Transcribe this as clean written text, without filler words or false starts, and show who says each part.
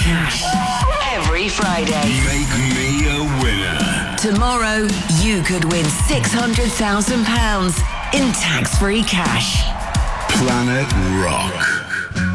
Speaker 1: cash. Every Friday.
Speaker 2: Make me a winner.
Speaker 1: Tomorrow, you could win £600,000 in tax-free cash.
Speaker 2: Planet Rock.